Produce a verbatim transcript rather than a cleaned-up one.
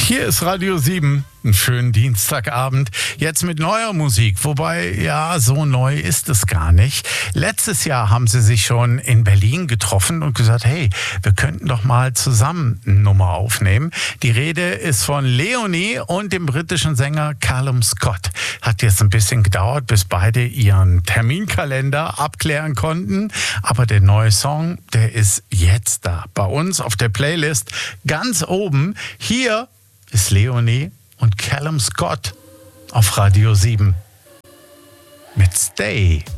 Hier ist Radio sieben. Einen schönen Dienstagabend. Jetzt mit neuer Musik. Wobei, ja, so neu ist es gar nicht. Letztes Jahr haben sie sich schon in Berlin getroffen und gesagt, hey, wir könnten doch mal zusammen eine Nummer aufnehmen. Die Rede ist von Leonie und dem britischen Sänger Callum Scott. Hat jetzt ein bisschen gedauert, bis beide ihren Terminkalender abklären konnten. Aber der neue Song, der ist jetzt da. Bei uns auf der Playlist ganz oben. Hier ist Leonie und Callum Scott auf Radio sieben mit Stay.